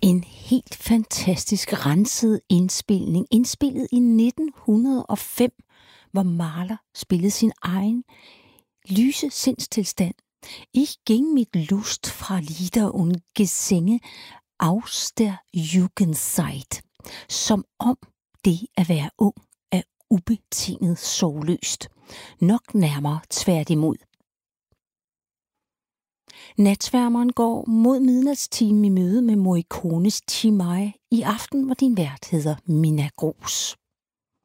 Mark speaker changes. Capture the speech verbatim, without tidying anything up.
Speaker 1: En helt fantastisk renset indspilning, indspillet i nitten hundrede og fem, hvor Mahler spillede sin egen lyse sindstilstand. Ich ging mit Lust fra Lieder und Gesänge aus der Jugendzeit. Som om det at være ung er ubetinget sorgløst. Nok nærmere tværtimod. Natsværmeren går mod midnatstimen i møde med Morricones Cimai i aften, hvor din vært hedder Minna Grooss.